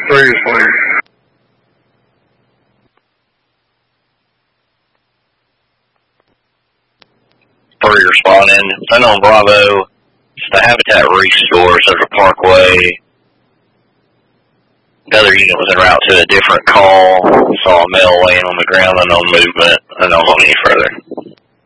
Please, please. Three responding. Then on Bravo, it's the Habitat Restore, Central Parkway. The other unit was en route to a different call. Saw a male laying on the ground, unknown movement, unknown any further.